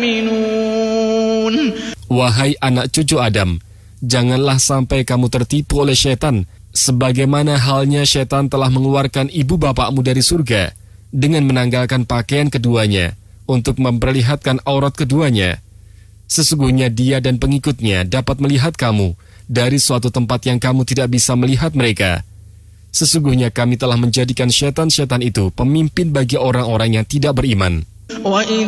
يؤمنون. Wahai anak cucu Adam, janganlah sampai kamu tertipu oleh syaitan, sebagaimana halnya syaitan telah mengeluarkan ibu bapakmu dari surga dengan menanggalkan pakaian keduanya untuk memperlihatkan aurat keduanya. Sesungguhnya dia dan pengikutnya dapat melihat kamu dari suatu tempat yang kamu tidak bisa melihat mereka. Sesungguhnya kami telah menjadikan syaitan-syaitan itu pemimpin bagi orang-orang yang tidak beriman.